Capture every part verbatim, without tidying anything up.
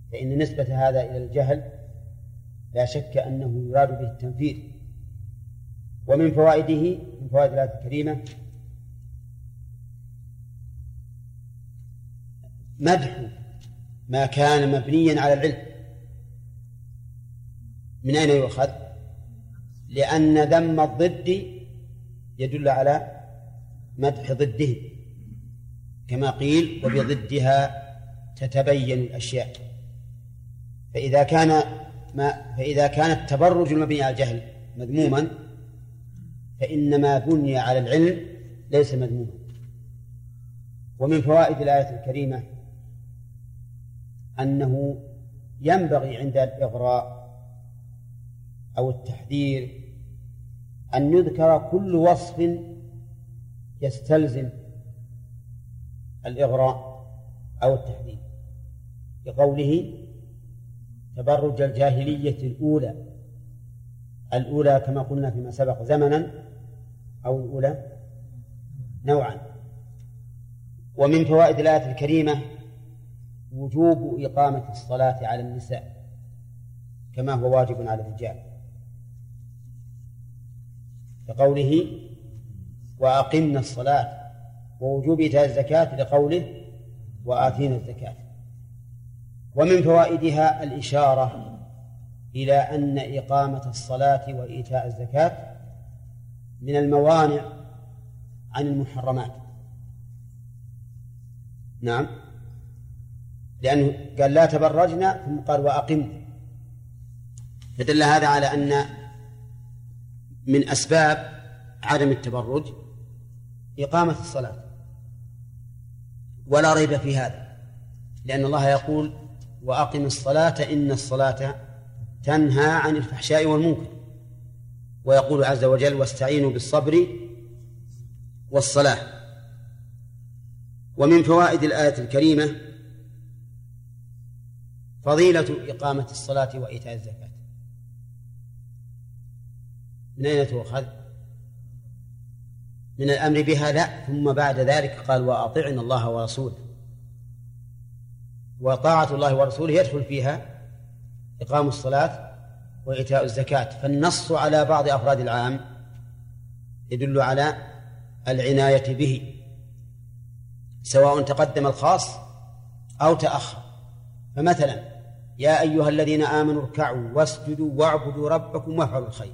فإن نسبة هذا إلى الجهل لا شك أنه يراد به التنفير. ومن فوائده من فوائد الآية الكريمة مدح ما كان مبنيا على العلم. من أين يؤخذ؟ لأن ذم الضد يدل على مدح ضده، كما قيل وبضدها تتبين الأشياء. فإذا كان ما فإذا كان التبرج المبني على الجهل مذموما، فإن ما بني على العلم ليس مذموما. ومن فوائد الآية الكريمة أنه ينبغي عند الإغراء أو التحذير أن يذكر كل وصف يستلزم الإغراء أو التحذير، بقوله تبرج الجاهلية الأولى. الأولى كما قلنا فيما سبق زمنا أو الأولى نوعا. ومن فوائد الآية الكريمة وجوب إقامة الصلاة على النساء كما هو واجب على الرجال، كقوله وأقمنا الصلاة، ووجوب إيتاء الزكاة لقوله وآتينا الزكاة. ومن فوائدها الإشارة إلى أن إقامة الصلاة وإيتاء الزكاة من الموانع عن المحرمات. نعم، لأنه قال لا تبرجنا ثم قال وأقمنا، فدل هذا على أن من أسباب عدم التبرج إقامة الصلاة، ولا ريب في هذا، لأن الله يقول وأقم الصلاة إن الصلاة تنهى عن الفحشاء والمنكر، ويقول عز وجل واستعينوا بالصبر والصلاة. ومن فوائد الآية الكريمة فضيلة إقامة الصلاة وإيتاء الزكاة. من أين تؤخذ؟ من الأمر بها؟ لا، ثم بعد ذلك قال وأطعنا الله ورسوله، وطاعة الله ورسوله يدخل فيها إقام الصلاة وإيتاء الزكاة. فالنص على بعض أفراد العام يدل على العناية به، سواء تقدم الخاص أو تأخر. فمثلا يا أيها الذين آمنوا اركعوا واسجدوا واعبدوا ربكم وافعلوا الخير،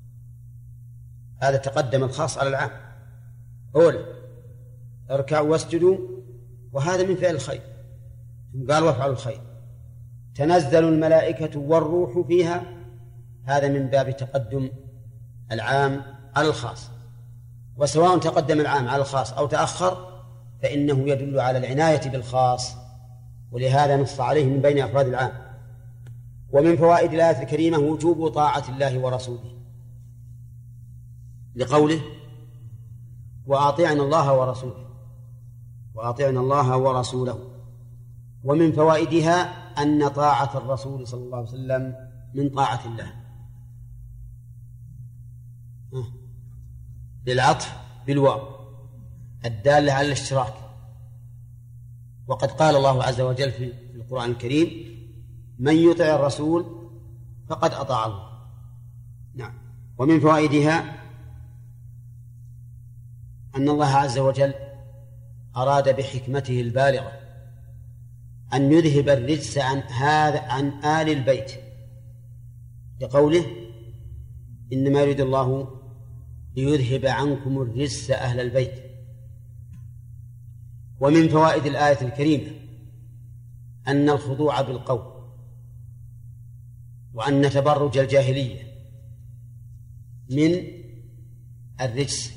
هذا تقدم الخاص على العام. أولا اركعوا واسجدوا، وهذا من فعل الخير، قال وافعلوا الخير. تنزل الملائكة والروح فيها، هذا من باب تقدم العام على الخاص. وسواء تقدم العام على الخاص أو تأخر فإنه يدل على العناية بالخاص، ولهذا نص عليه من بين أفراد العام. ومن فوائد الآية الكريمة وجوب طاعة الله ورسوله، لقوله وأطيعنا الله ورسوله، وأطيعنا الله ورسوله. ومن فوائدها أن طاعة الرسول صلى الله عليه وسلم من طاعة الله للعطف بالواو الدالة على الاشتراك. وقد قال الله عز وجل في القرآن الكريم من يطع الرسول فقد أطاع الله. نعم. ومن فوائدها أن الله عز وجل أراد بحكمته البالغة أن يذهب الرجس عن هذا عن آل البيت، لقوله إنما يريد الله ليذهب عنكم الرجس أهل البيت. ومن فوائد الآية الكريمة أن الخضوع بالقول، وأن تبرج الجاهلية من الرجس،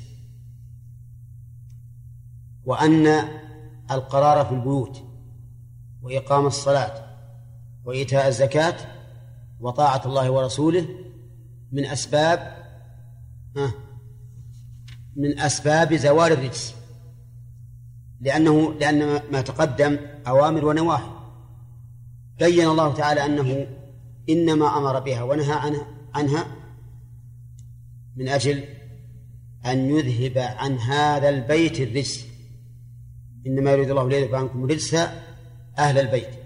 وأن القرار في البيوت وإقام الصلاة وإيتاء الزكاة وطاعة الله ورسوله من أسباب من أسباب زوال الرجس، لأنه لأن ما تقدم أوامر ونواهي. بين الله تعالى أنه إنما أمر بها ونهى عنها, عنها من أجل أن يذهب عن هذا البيت الرجس، إنما يريد الله ليذهب عنكم الرجس أهل البيت.